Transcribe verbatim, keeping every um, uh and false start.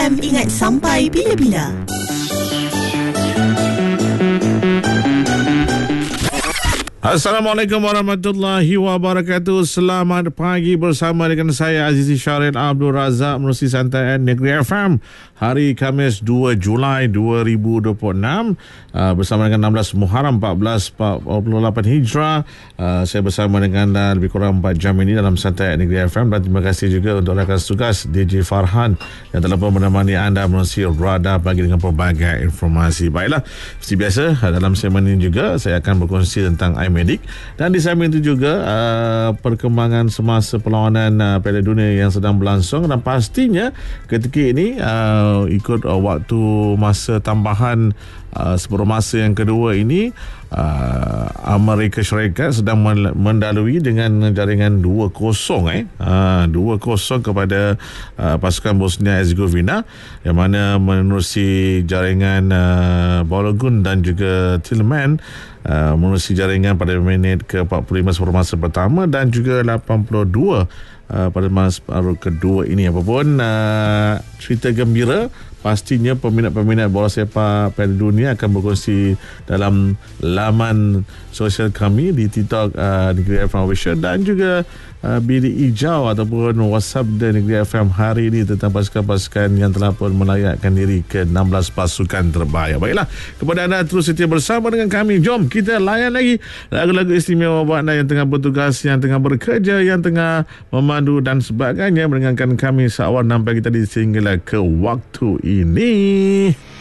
M. Ingat sampai bila-bila. Assalamualaikum warahmatullahi wabarakatuh. Selamat pagi bersama dengan saya Azizi Syaril Abdul Razak menerusi Santai Negeri F M. Hari Khamis dua Julai dua ribu dua puluh enam uh, bersama dengan enam belas Muharram empat belas empat puluh lapan Hijrah. Uh, saya bersama dengan uh, lebih kurang empat jam ini dalam Santai Negeri F M, dan terima kasih juga untuk rakan tugas D J Farhan yang telah pun menemani anda menerusi Radar Pagi dengan pelbagai informasi. Baiklah, seperti biasa dalam segmen ini juga saya akan berkongsi tentang iMedic, dan di samping itu juga uh, perkembangan semasa perlawanan uh, Piala Dunia yang sedang berlangsung, dan pastinya ketika ini uh, ikut uh, waktu masa tambahan uh, separuh masa yang kedua ini, uh, Amerika Syarikat sedang mendalui dengan jaringan dua kosong eh uh, dua kosong kepada uh, pasukan Bosnia Herzegovina, yang mana menerusi jaringan uh, Balogun dan juga Tillman uh, menerusi jaringan pada minit ke empat puluh lima separuh masa pertama dan juga lapan puluh dua Uh, pada masa separuh kedua ini. Apapun uh, cerita gembira, pastinya peminat-peminat bola sepak Piala Dunia akan berkongsi dalam laman sosial kami di TikTok uh, Negeri F M Official, dan juga uh, bilik hijau ataupun WhatsApp dan Negeri F M hari ini tentang pasukan-pasukan yang telah pun melayakkan diri ke enam belas pasukan terbaik. Baiklah, kepada anda terus setia bersama dengan kami. Jom kita layan lagi lagu-lagu istimewa buat anda yang tengah bertugas, yang tengah bekerja, yang tengah memandu dan sebagainya, mendengarkan kami seawal enam pagi tadi sehinggalah ke waktu ini.